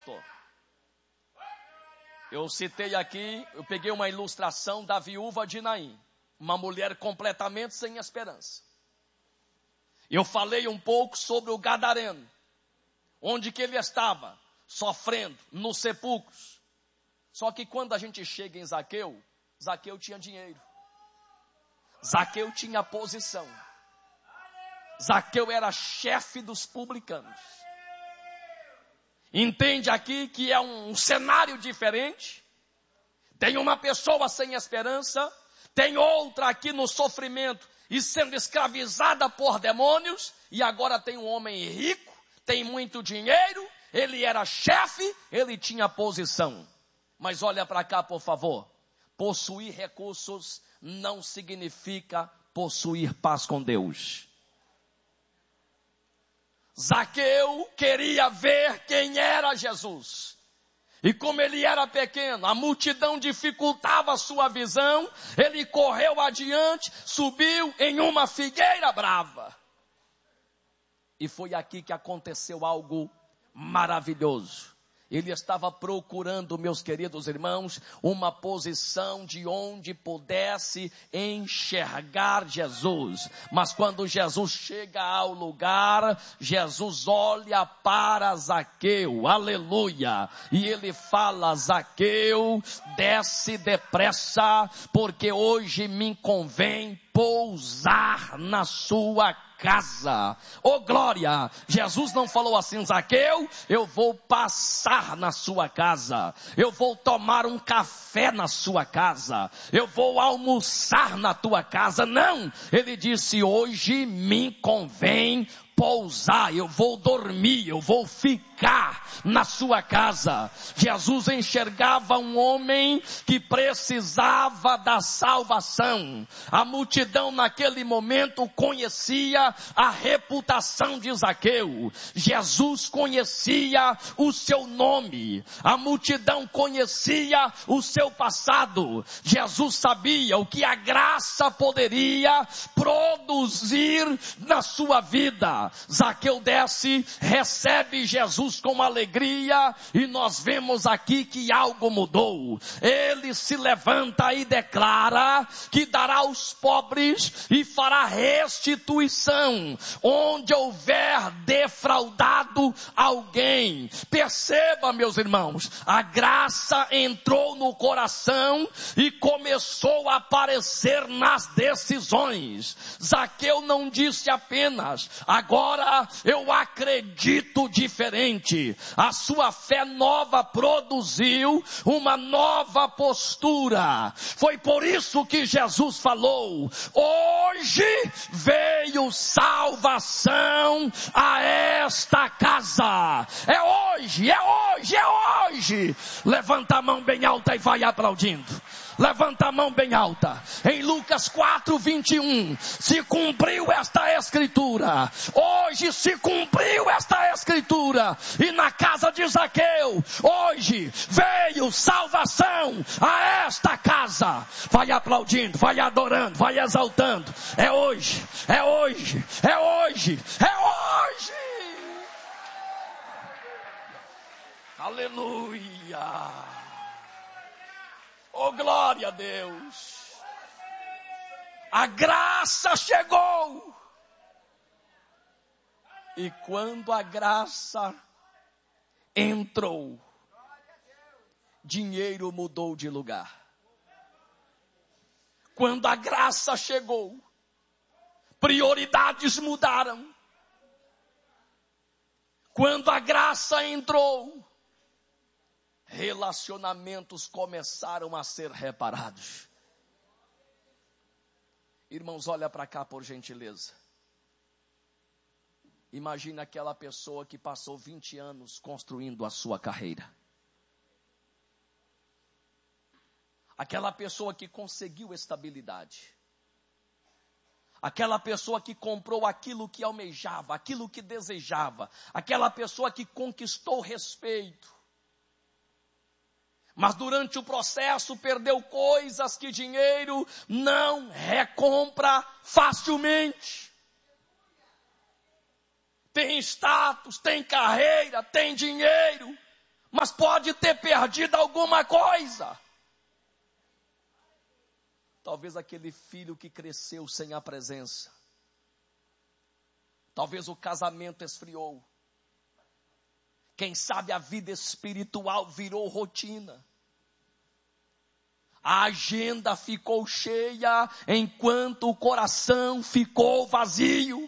Eu citei aqui, eu peguei uma ilustração da viúva de Naim, uma mulher completamente sem esperança. Eu falei um pouco sobre o gadareno, onde que ele estava, sofrendo, nos sepulcros. Só que quando a gente chega em Zaqueu, Zaqueu tinha dinheiro. Zaqueu tinha posição. Zaqueu era chefe dos publicanos. Entende aqui que é um cenário diferente? Tem uma pessoa sem esperança, tem outra aqui no sofrimento e sendo escravizada por demônios, e agora tem um homem rico, tem muito dinheiro, ele era chefe, ele tinha posição. Mas olha para cá, por favor. Possuir recursos não significa possuir paz com Deus. Zaqueu queria ver quem era Jesus. E como ele era pequeno, a multidão dificultava a sua visão, ele correu adiante, subiu em uma figueira brava. E foi aqui que aconteceu algo maravilhoso. Ele estava procurando, meus queridos irmãos, uma posição de onde pudesse enxergar Jesus. Mas quando Jesus chega ao lugar, Jesus olha para Zaqueu, aleluia. E ele fala: Zaqueu, desce depressa, porque hoje me convém pousar na sua casa. Oh glória! Jesus não falou assim: Zaqueu, eu vou passar na sua casa, eu vou tomar um café na sua casa, eu vou almoçar na tua casa. Não, ele disse: hoje me convém pousar, eu vou dormir, eu vou ficar na sua casa. Jesus enxergava um homem que precisava da salvação. A multidão naquele momento conhecia a reputação de Zaqueu. Jesus conhecia o seu nome. A multidão conhecia o seu passado. Jesus sabia o que a graça poderia produzir na sua vida. Zaqueu desce, recebe Jesus com alegria, e nós vemos aqui que algo mudou. Ele se levanta e declara que dará aos pobres e fará restituição onde houver defraudado alguém. Perceba, meus irmãos, a graça entrou no coração e começou a aparecer nas decisões. Zaqueu não disse apenas: agora eu acredito diferente. A sua fé nova produziu uma nova postura. Foi por isso que Jesus falou: hoje veio salvação a esta casa. É hoje, é hoje, é hoje. Levanta a mão bem alta e vai aplaudindo. Levanta a mão bem alta. Em Lucas 4:21, se cumpriu esta escritura. Hoje se cumpriu esta escritura. E na casa de Zaqueu, hoje veio salvação a esta casa. Vai aplaudindo, vai adorando, vai exaltando. É hoje, é hoje, é hoje, é hoje. Aleluia. Oh, glória a Deus. A graça chegou. E quando a graça entrou, dinheiro mudou de lugar. Quando a graça chegou, prioridades mudaram. Quando a graça entrou, relacionamentos começaram a ser reparados. Irmãos, olha para cá por gentileza. Imagina aquela pessoa que passou 20 anos construindo a sua carreira. Aquela pessoa que conseguiu estabilidade. Aquela pessoa que comprou aquilo que almejava, aquilo que desejava. Aquela pessoa que conquistou respeito. Mas durante o processo perdeu coisas que dinheiro não recompra facilmente. Tem status, tem carreira, tem dinheiro, mas pode ter perdido alguma coisa. Talvez aquele filho que cresceu sem a presença. Talvez o casamento esfriou. Quem sabe a vida espiritual virou rotina. A agenda ficou cheia, enquanto o coração ficou vazio.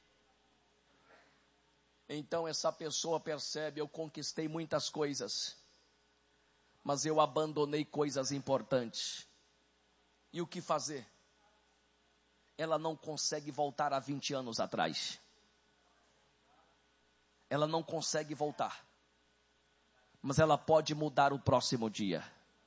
Então essa pessoa percebe, eu conquistei muitas coisas, mas eu abandonei coisas importantes. E o que fazer? Ela não consegue voltar a 20 anos atrás. Ela não consegue voltar. Mas ela pode mudar o próximo dia.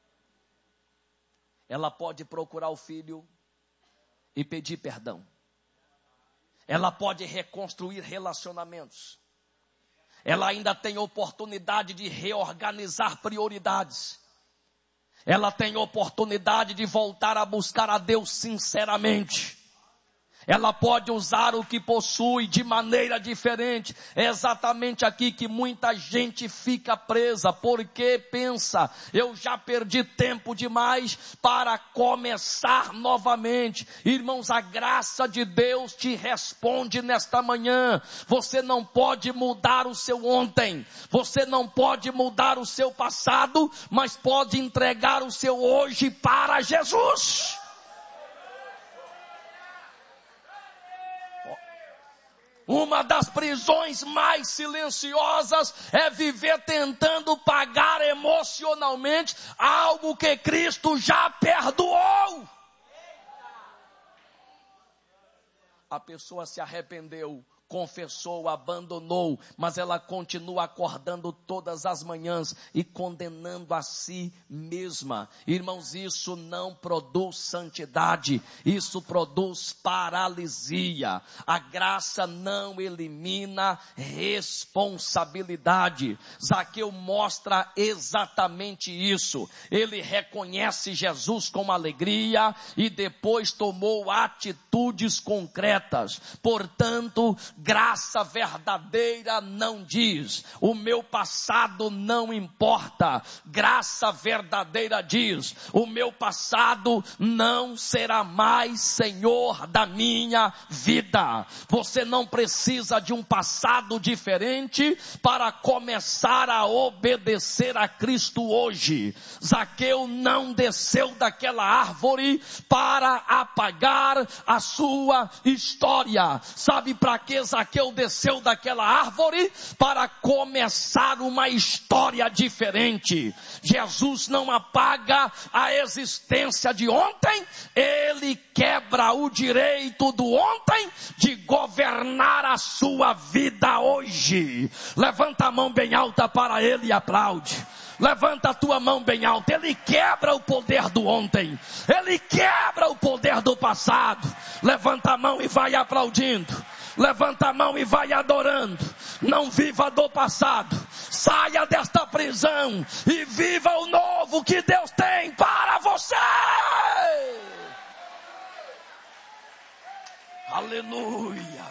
Ela pode procurar o filho e pedir perdão. Ela pode reconstruir relacionamentos. Ela ainda tem oportunidade de reorganizar prioridades. Ela tem oportunidade de voltar a buscar a Deus sinceramente. Ela pode usar o que possui de maneira diferente. É exatamente aqui que muita gente fica presa, porque pensa, eu já perdi tempo demais para começar novamente. Irmãos, a graça de Deus te responde nesta manhã. Você não pode mudar o seu ontem, você não pode mudar o seu passado, mas pode entregar o seu hoje para Jesus. Uma das prisões mais silenciosas é viver tentando pagar emocionalmente algo que Cristo já perdoou. A pessoa se arrependeu, confessou, abandonou, mas ela continua acordando todas as manhãs e condenando a si mesma. Irmãos, isso não produz santidade, isso produz paralisia. A graça não elimina responsabilidade. Zaqueu mostra exatamente isso. Ele reconhece Jesus com alegria e depois tomou atitudes concretas. Portanto, graça verdadeira não diz, o meu passado não importa. Graça verdadeira diz, o meu passado não será mais senhor da minha vida. Você não precisa de um passado diferente para começar a obedecer a Cristo hoje. Zaqueu não desceu daquela árvore para apagar a sua história. Sabe para que Zaqueu desceu daquela árvore? Para começar uma história diferente. Jesus não apaga a existência de ontem, ele quebra o direito do ontem de governar a sua vida hoje. Levanta a mão bem alta para ele e aplaude. Levanta a tua mão bem alta. Ele quebra o poder do ontem, ele quebra o poder do passado. Levanta a mão e vai aplaudindo. Levanta a mão e vai adorando. Não viva do passado. Saia desta prisão e viva o novo que Deus tem para você. Aleluia.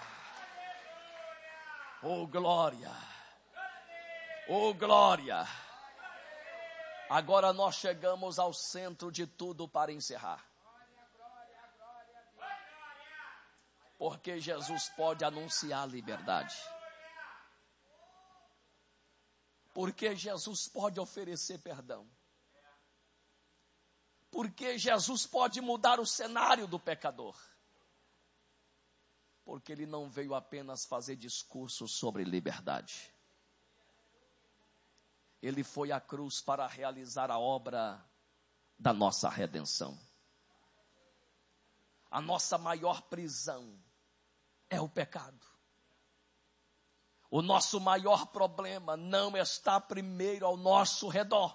Oh glória. Oh glória. Agora nós chegamos ao centro de tudo para encerrar. Porque Jesus pode anunciar liberdade. Porque Jesus pode oferecer perdão. Porque Jesus pode mudar o cenário do pecador. Porque ele não veio apenas fazer discursos sobre liberdade. Ele foi à cruz para realizar a obra da nossa redenção. A nossa maior prisão é o pecado. O nosso maior problema não está primeiro ao nosso redor.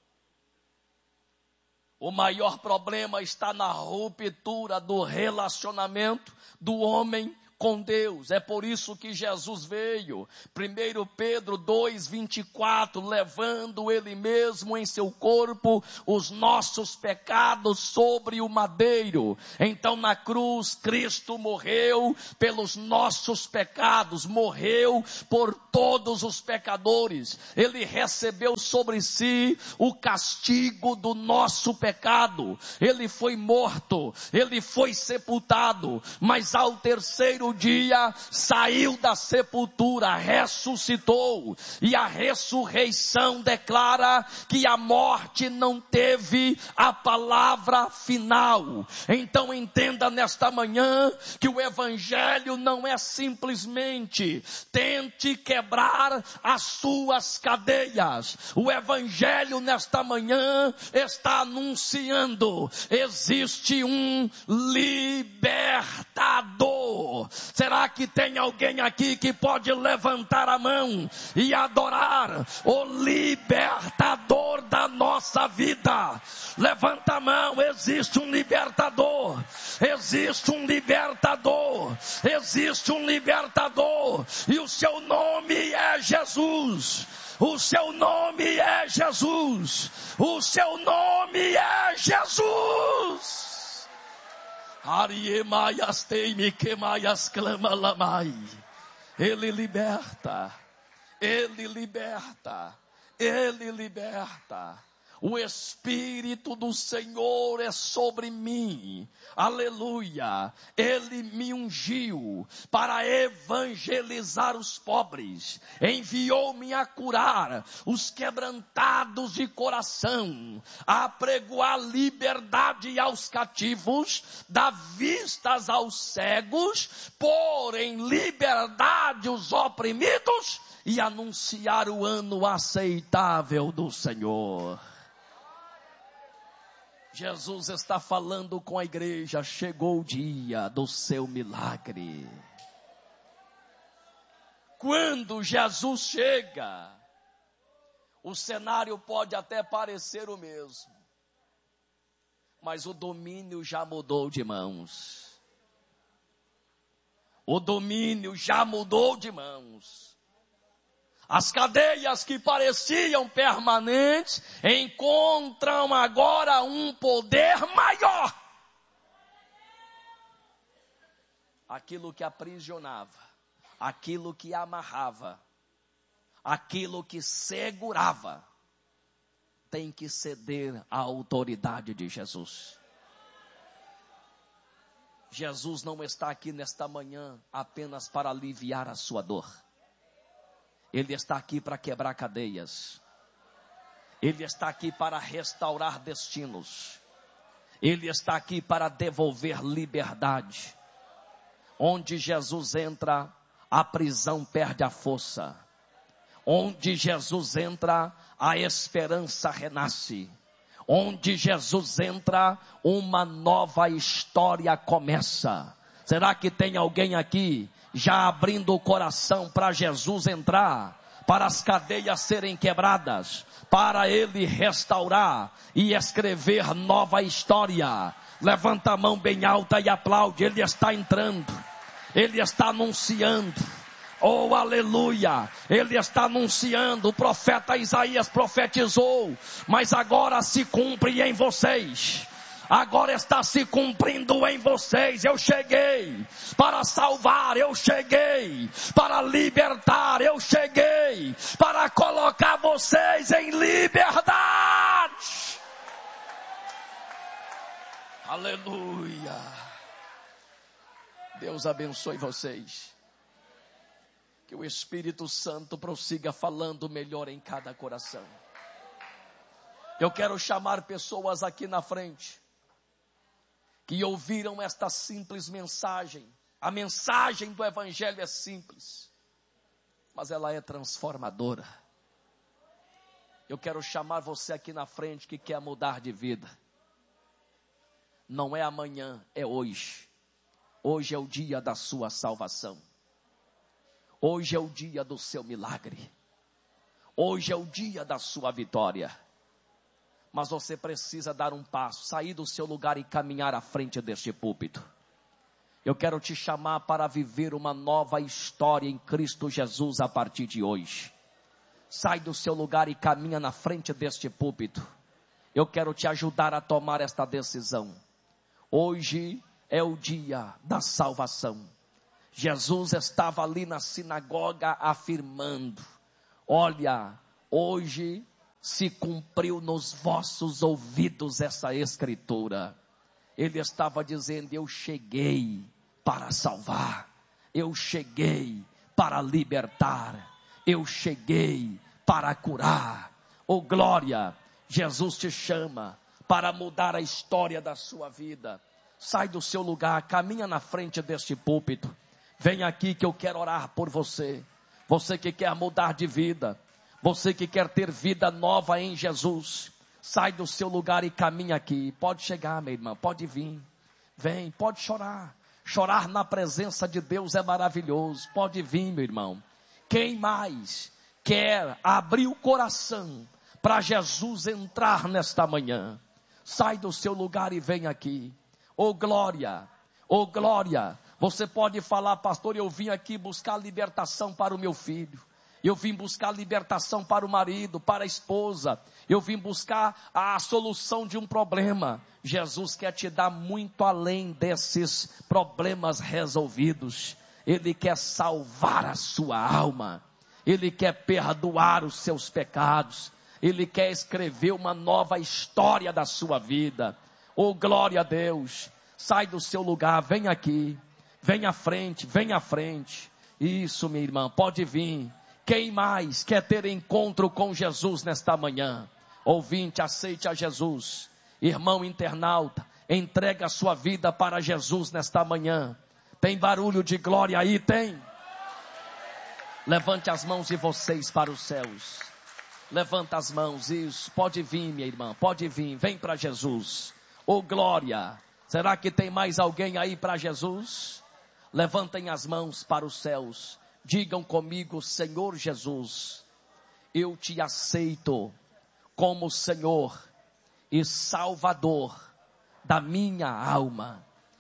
O maior problema está na ruptura do relacionamento do homem com Deus. É por isso que Jesus veio. 1 Pedro 2:24, levando ele mesmo em seu corpo os nossos pecados sobre o madeiro. Então na cruz Cristo morreu pelos nossos pecados, morreu por todos os pecadores. Ele recebeu sobre si o castigo do nosso pecado. Ele foi morto, ele foi sepultado, mas ao terceiro dia saiu da sepultura, ressuscitou, e a ressurreição declara que a morte não teve a palavra final. Então entenda nesta manhã que o evangelho não é simplesmente tente quebrar as suas cadeias. O evangelho nesta manhã está anunciando: existe um libertador. Será que tem alguém aqui que pode levantar a mão e adorar o libertador da nossa vida? Levanta a mão. Existe um libertador, existe um libertador, existe um libertador, e o seu nome é Jesus. O seu nome é Jesus. O seu nome é Jesus. Ariemaias teime quemaias clama lamai. Ele liberta. Ele liberta. Ele liberta. O Espírito do Senhor é sobre mim, aleluia. Ele me ungiu para evangelizar os pobres, enviou-me a curar os quebrantados de coração, a apregoar liberdade aos cativos, dar vistas aos cegos, pôr em liberdade os oprimidos e anunciar o ano aceitável do Senhor. Jesus está falando com a igreja: chegou o dia do seu milagre. Quando Jesus chega, o cenário pode até parecer o mesmo, mas o domínio já mudou de mãos. O domínio já mudou de mãos. As cadeias que pareciam permanentes encontram agora um poder maior. Aquilo que aprisionava, aquilo que amarrava, aquilo que segurava, tem que ceder à autoridade de Jesus. Jesus não está aqui nesta manhã apenas para aliviar a sua dor. Ele está aqui para quebrar cadeias. Ele está aqui para restaurar destinos. Ele está aqui para devolver liberdade. Onde Jesus entra, a prisão perde a força. Onde Jesus entra, a esperança renasce. Onde Jesus entra, uma nova história começa. Será que tem alguém aqui já abrindo o coração para Jesus entrar, para as cadeias serem quebradas, para Ele restaurar e escrever nova história? Levanta a mão bem alta e aplaude. Ele está entrando, Ele está anunciando. Oh, aleluia, Ele está anunciando. O profeta Isaías profetizou, mas agora se cumpre em vocês. Agora está se cumprindo em vocês. Eu cheguei para salvar, eu cheguei para libertar, eu cheguei para colocar vocês em liberdade. Aleluia. Deus abençoe vocês. Que o Espírito Santo prossiga falando melhor em cada coração. Eu quero chamar pessoas aqui na frente que ouviram esta simples mensagem. A mensagem do Evangelho é simples, mas ela é transformadora. Eu quero chamar você aqui na frente que quer mudar de vida. Não é amanhã, é hoje. Hoje é o dia da sua salvação. Hoje é o dia do seu milagre. Hoje é o dia da sua vitória. Mas você precisa dar um passo, sair do seu lugar e caminhar à frente deste púlpito. Eu quero te chamar para viver uma nova história em Cristo Jesus a partir de hoje. Sai do seu lugar e caminha na frente deste púlpito. Eu quero te ajudar a tomar esta decisão. Hoje é o dia da salvação. Jesus estava ali na sinagoga afirmando: olha, hoje se cumpriu nos vossos ouvidos essa escritura. Ele estava dizendo: eu cheguei para salvar, eu cheguei para libertar, eu cheguei para curar. Oh glória, Jesus te chama para mudar a história da sua vida. Sai do seu lugar, caminha na frente deste púlpito. Vem aqui que eu quero orar por você. Você que quer mudar de vida, você que quer ter vida nova em Jesus. Sai do seu lugar e caminha aqui. Pode chegar, minha irmã, pode vir. Vem, pode chorar. Chorar na presença de Deus é maravilhoso. Pode vir, meu irmão. Quem mais quer abrir o coração para Jesus entrar nesta manhã? Sai do seu lugar e vem aqui. Oh glória, oh glória. Você pode falar: pastor, eu vim aqui buscar libertação para o meu filho. Eu vim buscar libertação para o marido, para a esposa. Eu vim buscar a solução de um problema. Jesus quer te dar muito além desses problemas resolvidos. Ele quer salvar a sua alma. Ele quer perdoar os seus pecados. Ele quer escrever uma nova história da sua vida. Oh, glória a Deus. Sai do seu lugar, vem aqui. Vem à frente, vem à frente. Isso, minha irmã, pode vir. Quem mais quer ter encontro com Jesus nesta manhã? Ouvinte, aceite a Jesus. Irmão internauta, entrega a sua vida para Jesus nesta manhã. Tem barulho de glória aí? Tem? Levante as mãos de vocês para os céus. Levanta as mãos, isso. Pode vir, minha irmã, pode vir. Vem para Jesus. Oh glória. Será que tem mais alguém aí para Jesus? Levantem as mãos para os céus. Digam comigo: Senhor Jesus, eu te aceito como Senhor e Salvador da minha alma.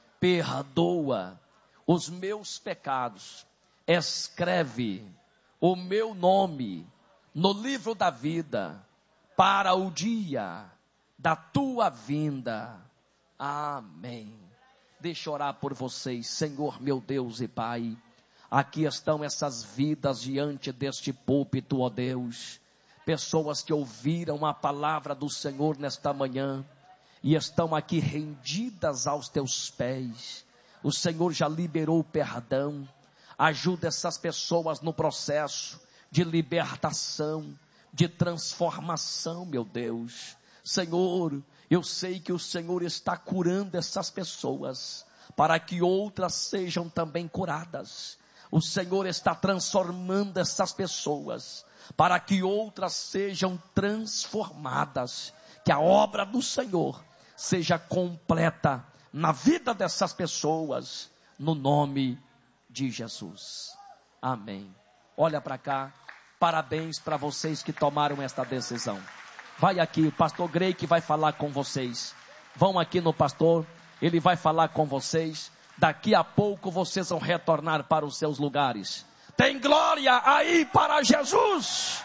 Perdoa os meus pecados. Escreve o meu nome no livro da vida para o dia da tua vinda. Amém. Deixa eu orar por vocês. Senhor, meu Deus e Pai, aqui estão essas vidas diante deste púlpito, ó Deus. Pessoas que ouviram a palavra do Senhor nesta manhã e estão aqui rendidas aos teus pés. O Senhor já liberou o perdão. Ajuda essas pessoas no processo de libertação, de transformação, meu Deus. Senhor, eu sei que o Senhor está curando essas pessoas, para que outras sejam também curadas. O Senhor está transformando essas pessoas, para que outras sejam transformadas. Que a obra do Senhor seja completa na vida dessas pessoas, no nome de Jesus. Amém. Olha para cá. Parabéns para vocês que tomaram esta decisão. Vai aqui, o pastor Grey que vai falar com vocês. Vão aqui no pastor, ele vai falar com vocês. Daqui a pouco vocês vão retornar para os seus lugares. Tem glória aí para Jesus.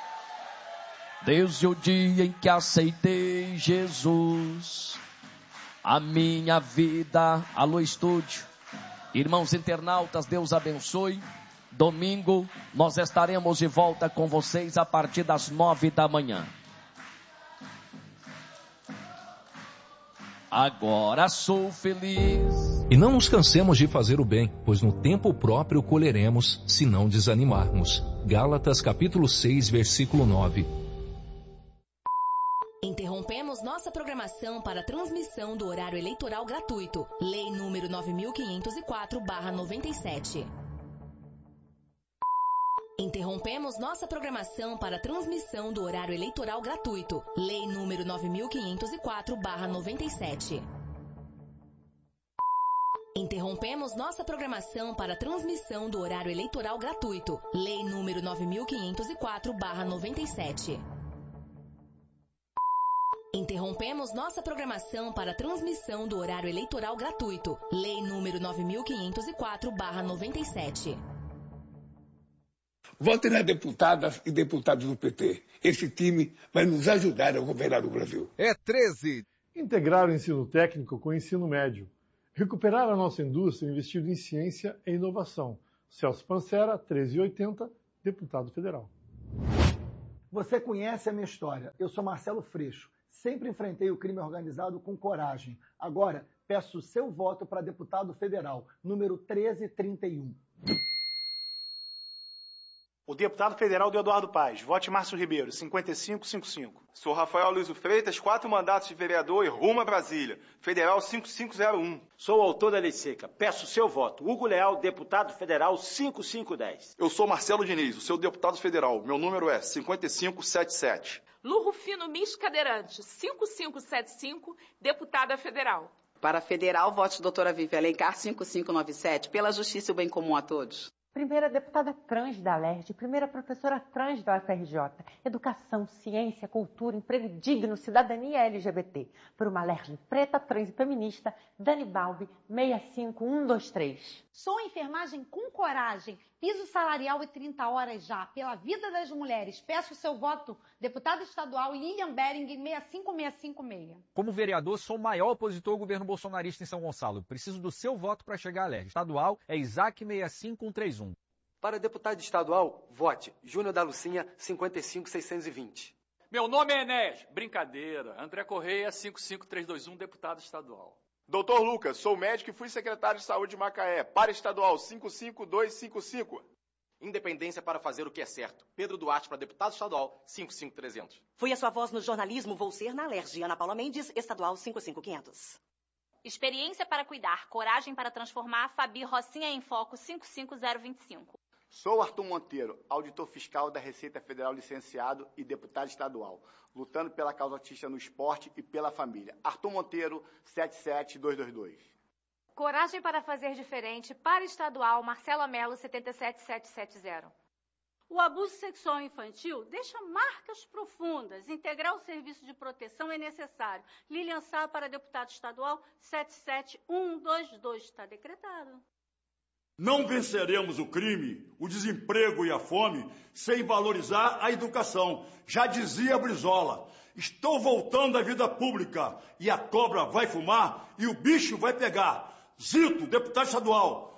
Desde o dia em que aceitei Jesus, a minha vida. Alô, estúdio. Irmãos internautas, Deus abençoe. Domingo nós estaremos de volta com vocês a partir das 9 da manhã. Agora sou feliz. E não nos cansemos de fazer o bem, pois no tempo próprio colheremos, se não desanimarmos. Gálatas capítulo 6, versículo 9. Interrompemos nossa programação para a transmissão do horário eleitoral gratuito. Lei número 9504/97. Interrompemos nossa programação para a transmissão do horário eleitoral gratuito. Lei número 9504/97. Interrompemos nossa programação para a transmissão do horário eleitoral gratuito. Lei número 9504/97. Interrompemos nossa programação para transmissão do horário eleitoral gratuito. Lei número 9.504/97. Votem nas deputadas e deputados do PT. Esse time vai nos ajudar a governar o Brasil. É 13. Integrar o ensino técnico com o ensino médio. Recuperar a nossa indústria investindo em ciência e inovação. Celso Pancera, 1380, deputado federal. Você conhece a minha história. Eu sou Marcelo Freixo. Sempre enfrentei o crime organizado com coragem. Agora, peço o seu voto para deputado federal, número 1331. O deputado federal do Eduardo Paz. Vote Márcio Ribeiro, 5555. Sou Rafael Luiz Freitas, 4 mandatos de vereador e rumo a Brasília. Federal 5501. Sou o autor da lei seca. Peço o seu voto. Hugo Leal, deputado federal 5510. Eu sou Marcelo Diniz, o seu deputado federal. Meu número é 5577. Lu Rufino Mis Cadeirante, 5575, deputada federal. Para federal, vote doutora Vivi Alencar, 5597, pela justiça e o bem comum a todos. Primeira deputada trans da ALERJ, primeira professora trans da UFRJ. Educação, ciência, cultura, emprego digno, cidadania LGBT. Por uma ALERJ preta, trans e feminista, Dani Balbi, 65123. Sou enfermagem com coragem, piso salarial e 30 horas já. Pela vida das mulheres, peço o seu voto, deputado estadual Lilian Bering, 65656. Como vereador, sou o maior opositor ao governo bolsonarista em São Gonçalo. Preciso do seu voto para chegar à ALERJ. Estadual é Isaac 65131. Para deputado estadual, vote Júnior da Lucinha, 55620. Meu nome é Enéas. Brincadeira. André Correia, 55321, deputado estadual. Doutor Lucas, sou médico e fui secretário de saúde de Macaé. Para estadual 55255. Independência para fazer o que é certo. Pedro Duarte para deputado estadual 55300. Fui a sua voz no jornalismo, vou ser na ALERJ. Ana Paula Mendes, estadual 55500. Experiência para cuidar, coragem para transformar, Fabi Rocinha em Foco 55025. Sou Arthur Monteiro, auditor fiscal da Receita Federal licenciado e deputado estadual, lutando pela causa autista no esporte e pela família. Arthur Monteiro, 77222. Coragem para fazer diferente, para estadual, Marcela Mello, 77770. O abuso sexual infantil deixa marcas profundas. Integrar o serviço de proteção é necessário. Lilian Sá para deputado estadual 77122. Está decretado. Não venceremos o crime, o desemprego e a fome sem valorizar a educação. Já dizia Brizola, estou voltando à vida pública e a cobra vai fumar e o bicho vai pegar. Zito, deputado estadual,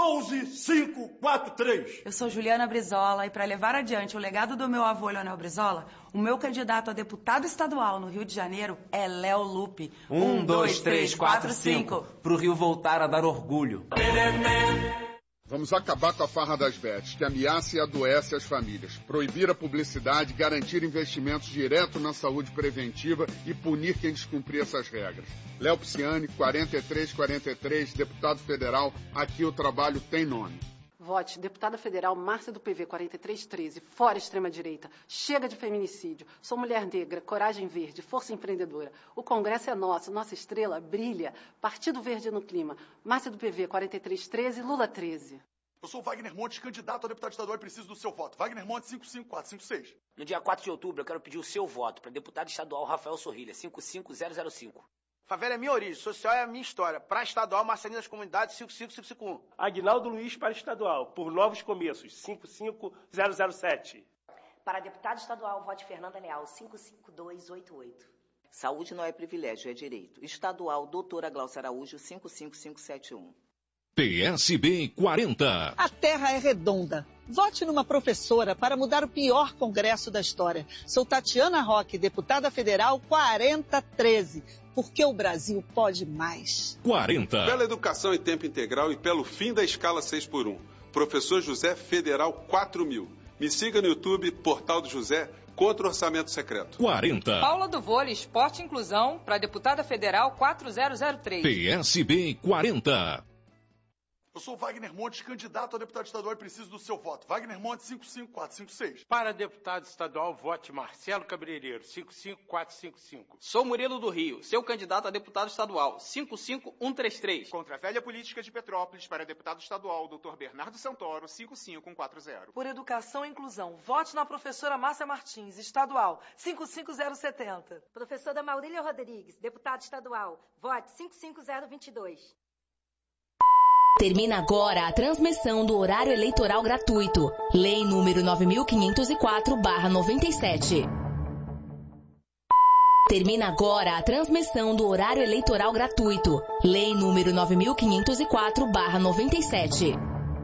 12543. Eu sou Juliana Brizola e para levar adiante o legado do meu avô Leonel Brizola, o meu candidato a deputado estadual no Rio de Janeiro é Léo Lupe. 1, 2, 3, 4, 5. Pro Rio voltar a dar orgulho. Vamos acabar com a farra das bets, que ameaça e adoece as famílias. Proibir a publicidade, garantir investimentos direto na saúde preventiva e punir quem descumprir essas regras. Léo Pisciani, 4343, deputado federal. Aqui o trabalho tem nome. Vote deputada federal Márcia do PV 4313, fora extrema-direita. Chega de feminicídio. Sou mulher negra, coragem verde, força empreendedora. O Congresso é nosso, nossa estrela brilha. Partido Verde no clima. Márcia do PV 4313, Lula 13. Eu sou Wagner Montes, candidato a deputado estadual e preciso do seu voto. Wagner Montes, 55456. No dia 4 de outubro, eu quero pedir o seu voto para deputado estadual Rafael Sorrilha, 55005. Favela é minha origem, social é a minha história. Para estadual, Marcelinho das Comunidades, 55551. Aguinaldo Luiz para estadual, por Novos Começos, 55007. Para deputado estadual, vote Fernanda Leal, 55288. Saúde não é privilégio, é direito. Estadual, doutora Glaucia Araújo, 55571. PSB 40. A terra é redonda. Vote numa professora para mudar o pior congresso da história. Sou Tatiana Roque, deputada federal 4013. Porque o Brasil pode mais. 40. Pela educação em tempo integral e pelo fim da escala 6x1. Professor José Federal 4000. Me siga no YouTube, Portal do José, contra o orçamento secreto. 40. Paula do Vôlei, Esporte e Inclusão, para deputada federal 4003. PSB 40. Eu sou Wagner Montes, candidato a deputado estadual e preciso do seu voto. Wagner Montes, 55456. Para deputado estadual, vote Marcelo Cabeleireiro, 55455. Sou Murilo do Rio, seu candidato a deputado estadual, 55133. Contra a velha política de Petrópolis, para deputado estadual, Dr. Bernardo Santoro, 55140. Por educação e inclusão, vote na professora Márcia Martins, estadual, 55070. Professora Maurília Rodrigues, deputado estadual, vote 55022. Termina agora a transmissão do horário eleitoral gratuito. Lei número 9504/97. Termina agora a transmissão do horário eleitoral gratuito. Lei número 9504/97.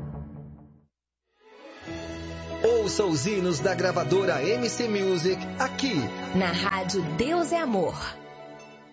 Ouça os hinos da gravadora MC Music aqui na Rádio Deus é Amor.